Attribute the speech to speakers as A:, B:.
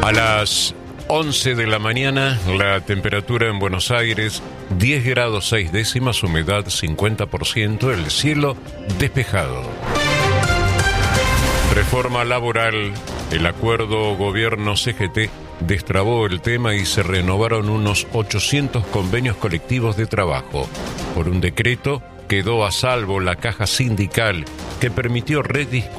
A: A las 11 de la mañana, la temperatura en Buenos Aires, 10 grados 6 décimas, humedad 50%, el cielo despejado. Reforma laboral, el acuerdo gobierno-CGT destrabó el tema y se renovaron unos 800 convenios colectivos de trabajo. Por un decreto quedó a salvo la caja sindical que permitió rediscutir